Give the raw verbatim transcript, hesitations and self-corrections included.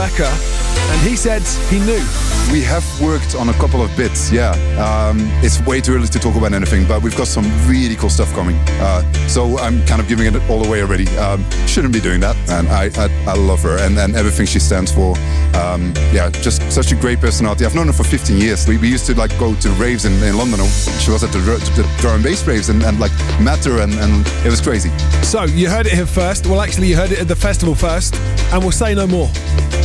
Becca, and he said he knew. We have worked on a couple of bits, yeah. Um, it's way too early to talk about anything, but we've got some really cool stuff coming. Uh, so I'm kind of giving it all away already. Um, shouldn't be doing that, and I I, I love her and, and everything she stands for. Um, yeah, just such a great personality. I've known her for fifteen years. We, we used to like go to raves in, in London. She was at the, the drum and bass raves and, and like met her, and, and it was crazy. So you heard it here first. Well, actually, you heard it at the festival first, and we'll say no more.